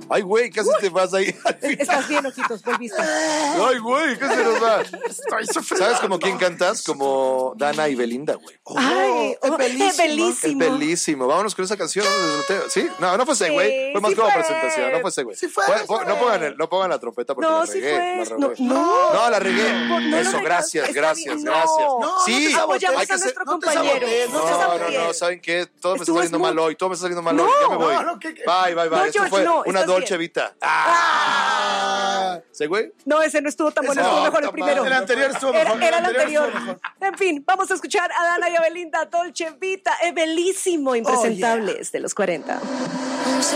Ay, güey, casi te vas ahí. Estás bien, ojitos, volviste. Ay, güey, casi nos va. ¿Sabes como quién cantas? Como Dana y Belinda, güey. Ay, es bellísimo. Es bellísimo. Vámonos con esa canción. ¿Sí? No fue ese, güey. Fue más sí como fue. presentación. No fue ese, güey. Sí fue. No pongan la trompeta porque No, la sí regué. fue. La regué. No, la regué. no lo Eso, regas. gracias, Está gracias, bien. gracias. No, Sí, apoyamos hay que a ser- nuestro no te compañero. sabotees, no te sabotees. No, ¿saben qué? Todo me está Estuvo saliendo smooth. mal hoy. Todo me está saliendo mal hoy. Ya me voy. ¿qué? Bye. No, Esto George, fue no, una estás Dolce bien. Vita. ¿Sí, güey? No, ese no estuvo tan bueno, No, estuvo mejor el está primero. mal. El anterior estuvo mejor. Era el estuvo anterior. mejor. En fin, vamos a escuchar a Dana y a Belinda, Dolce Vita, es bellísimo, impresentables de los 40. Once